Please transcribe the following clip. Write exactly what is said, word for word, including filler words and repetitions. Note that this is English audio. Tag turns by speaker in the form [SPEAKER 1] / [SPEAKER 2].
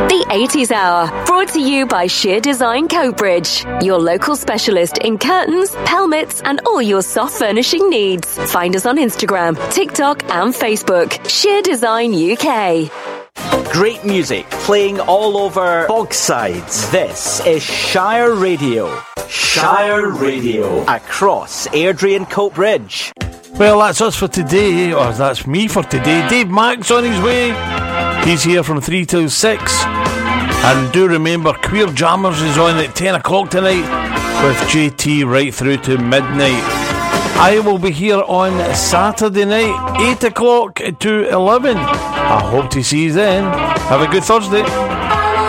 [SPEAKER 1] The eighties Hour, brought to you by Sheer Design Coatbridge, your local specialist in curtains, pelmets, and all your soft furnishing needs. Find us on Instagram, TikTok, and Facebook. Sheer Design U K.
[SPEAKER 2] Great music playing all over Bogsides. This is Shire Radio. Shire Radio. Across Airdrie and Coatbridge.
[SPEAKER 3] Well, that's us for today, or that's me for today. Dave Mack's on his way. He's here from three till six. And do remember, Queer Jammers is on at ten o'clock tonight with J T right through to midnight. I will be here on Saturday night, eight o'clock to eleven. I hope to see you then. Have a good Thursday.